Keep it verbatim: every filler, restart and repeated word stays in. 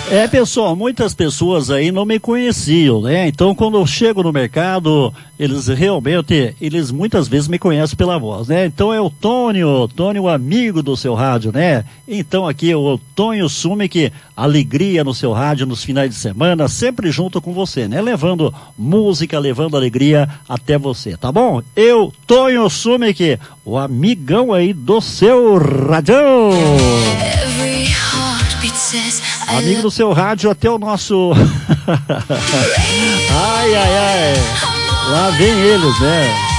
É, pessoal, muitas pessoas aí não me conheciam, né? Então, quando eu chego no mercado, eles realmente, eles muitas vezes me conhecem pela voz, né? Então é o Tônio, Tônio, amigo do seu rádio, né? Então aqui o Tonho Sumik, alegria no seu rádio nos finais de semana, sempre junto com você, né? Levando música, levando alegria até você, tá bom? Eu, Tonho Sumik, o amigão aí do seu radião. Amigo do seu rádio, até o nosso... ai, ai, ai. Lá vem eles, né?